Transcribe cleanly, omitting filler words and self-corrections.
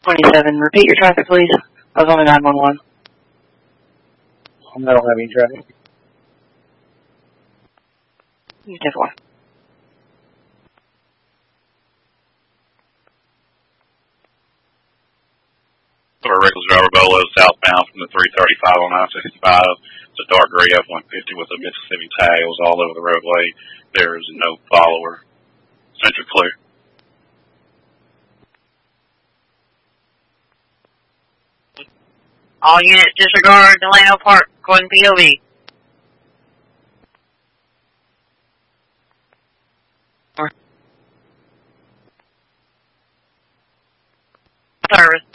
27. Repeat your traffic, please. I was on the 911. I don't have any traffic. You just one. A reckless driver Bolo southbound from the 335 on I-65. It's a dark gray F-150 with a Mississippi tag. It was all over the roadway. There is no follower. Central clear. All units disregard Delano Park, going POV. Service.